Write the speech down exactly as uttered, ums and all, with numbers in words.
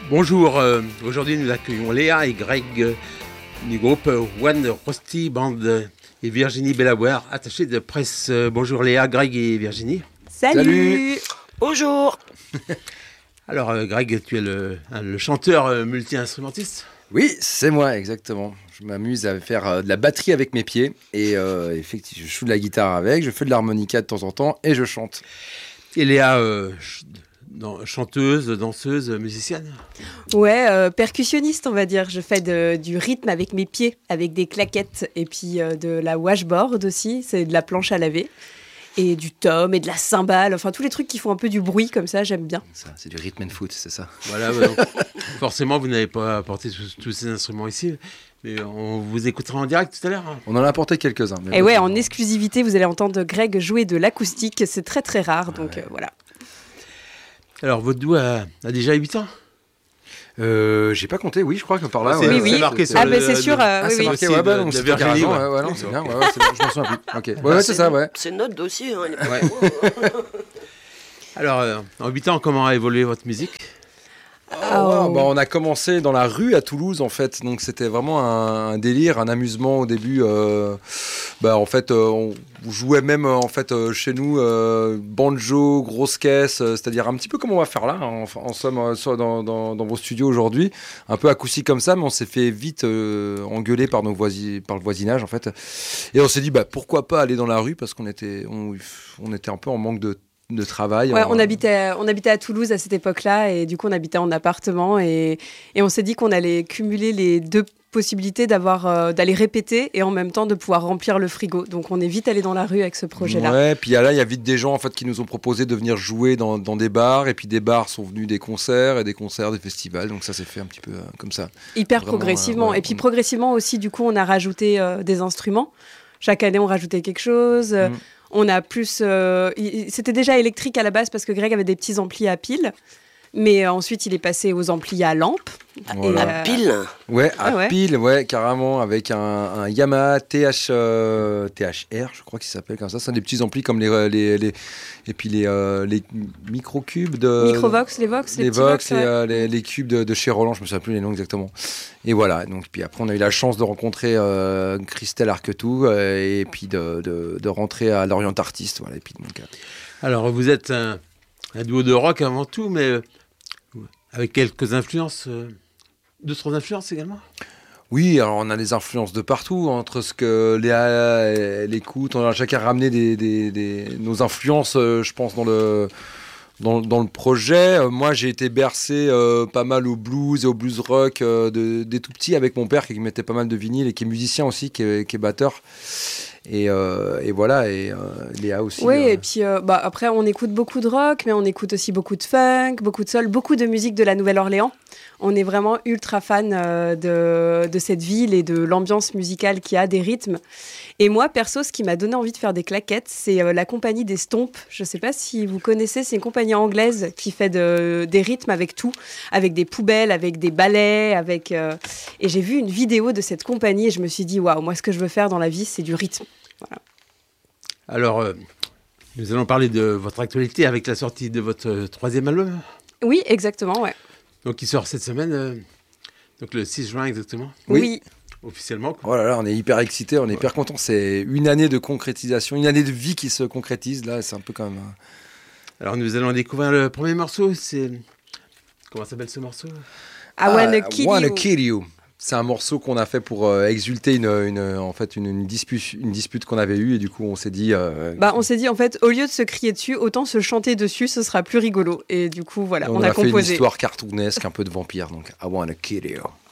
Bonjour, euh, aujourd'hui nous accueillons Léa et Greg euh, du groupe One Rusty Band euh, et Virginie Bellaware, attachée de presse. Euh, bonjour Léa, Greg et Virginie. Salut, Salut. Bonjour. Alors euh, Greg, tu es le, hein, le chanteur euh, multi-instrumentiste. Oui, c'est moi, exactement. Je m'amuse à faire euh, de la batterie avec mes pieds et euh, effectivement, je joue de la guitare avec, je fais de l'harmonica de temps en temps et je chante. Et Léa, euh, ch- dans- chanteuse, danseuse, musicienne. Ouais, euh, percussionniste, on va dire. Je fais de- du rythme avec mes pieds, avec des claquettes et puis euh, de la washboard aussi. C'est de la planche à laver. Et du tom et de la cymbale. Enfin, tous les trucs qui font un peu du bruit comme ça, j'aime bien. Ça, c'est du rhythm and foot, c'est ça. Voilà, ouais, donc, forcément vous n'avez pas apporté tous, tous ces instruments ici, mais on vous écoutera en direct tout à l'heure. hein. On en a apporté quelques-uns. mais Et ouais, bon, en exclusivité, vous allez entendre Greg jouer de l'acoustique. C'est très très rare, donc Ouais. euh, voilà. Alors votre doux a, a déjà huit ans. Euh, j'ai pas compté, oui, je crois que par là. C'est- ouais, oui, ouais, oui. marqué c'est- sur Ah, le- mais c'est de- sûr, euh, Ah, oui, c'est oui. marqué, Aussi ouais, bah de- non, de c'est Virginie, Virginie, ouais. ouais, ouais, non, c'est bien, ouais, ouais, c'est bon, je m'en souviens plus. Ok, ouais, ouais, c'est ça, ouais. C'est notre dossier. Hein, il est pas Ouais. loin. Alors euh, en huit ans, comment a évolué votre musique? Ah, ouais, bah, on a commencé dans la rue à Toulouse en fait, donc c'était vraiment un, un délire, un amusement au début. euh, bah, en fait, euh, on jouait même euh, en fait euh, chez nous euh, banjo, grosse caisse, euh, c'est-à-dire un petit peu comme on va faire là, hein, en, en somme, euh, soit dans, dans, dans vos studios aujourd'hui, un peu acoustique comme ça, mais on s'est fait vite euh, engueuler par nos voisi- par le voisinage en fait, et on s'est dit bah pourquoi pas aller dans la rue parce qu'on était on, on était un peu en manque de de travail. Ouais, en- on habitait, on habitait à Toulouse à cette époque-là et du coup on habitait en appartement et, et on s'est dit qu'on allait cumuler les deux possibilités d'avoir, euh, d'aller répéter et en même temps de pouvoir remplir le frigo. Donc on est vite allé dans la rue avec ce projet-là. Ouais, puis là, il y a vite des gens en fait qui nous ont proposé de venir jouer dans, dans des bars, et puis des bars sont venus des concerts, et des concerts des festivals, donc ça s'est fait un petit peu euh, comme ça. Hyper Vraiment, progressivement. euh, ouais, et puis on- progressivement aussi, du coup, on a rajouté euh, des instruments. Chaque année, on rajoutait quelque chose. Euh, Mm. On a plus. euh, il- il- C'était déjà électrique à la base parce que Greg avait des petits amplis à pile. Mais euh, ensuite, il est passé aux amplis à lampe. Voilà. Et, euh, Pile. Ouais, à Ah ouais. pile, ouais, carrément, avec un, un Yamaha T H, euh, T H R, je crois qu'il s'appelle comme ça. C'est des petits amplis comme les, les, les et puis les, euh, les micro-cubes de. Microvox, les Vox, les, les petits Vox Vox, et ouais. euh, les, les cubes de, de chez Roland, je me souviens plus les noms exactement. Et voilà, donc puis après on a eu la chance de rencontrer euh, Christelle Arquetou euh, et puis de, de, de rentrer à l'Orient Artiste, voilà. Et puis donc, euh, Alors vous êtes un, un duo de rock avant tout, mais euh, avec quelques influences, euh, d'autres influences également. oui, alors on a des influences de partout entre ce que Léa elle écoute, on a chacun ramené des, des, des- nos influences, euh, je pense dans le Dans, dans le projet. Euh, moi, j'ai été bercé euh, pas mal au blues et au blues rock euh, de, des tout petits avec mon père qui mettait pas mal de vinyle et qui est musicien aussi, qui est, qui est batteur. Et, euh, et voilà, et euh, Léa aussi. Oui, euh, et puis euh, bah, après, on écoute beaucoup de rock, mais on écoute aussi beaucoup de funk, beaucoup de soul, beaucoup de musique de la Nouvelle-Orléans. On est vraiment ultra fan euh, de, de cette ville et de l'ambiance musicale qui a des rythmes. Et moi, perso, ce qui m'a donné envie de faire des claquettes, c'est euh, la compagnie des Stomp. Je ne sais pas si vous connaissez, c'est une compagnie anglaise qui fait de, des rythmes avec tout, avec des poubelles, avec des balais, avec... euh, Et j'ai vu une vidéo de cette compagnie et je me suis dit, waouh, moi, ce que je veux faire dans la vie, c'est du rythme. Alors euh, nous allons parler de votre actualité avec la sortie de votre euh, troisième album, Oui, exactement, ouais. donc qui sort cette semaine, euh, donc le six juin exactement, Oui. Oui. officiellement. quoi. Oh là là, on est hyper excités, on est hyper contents. C'est une année de concrétisation, une année de vie qui se concrétise. Là, c'est un peu comme. euh, Alors nous allons découvrir le premier morceau, c'est... Comment s'appelle ce morceau? I wanna Ah, kill Wanna you. Kill You. C'est un morceau qu'on a fait pour euh, exulter une, une, en fait, une, une dispute, une dispute qu'on avait eue et du coup on s'est dit. euh, Bah, on s'est dit, en fait, au lieu de se crier dessus, autant se chanter dessus, ce sera plus rigolo. Et du coup, voilà, on, on, a, a fait une composé. histoire cartoonesque, un peu de vampire, donc I Wanna Kill You.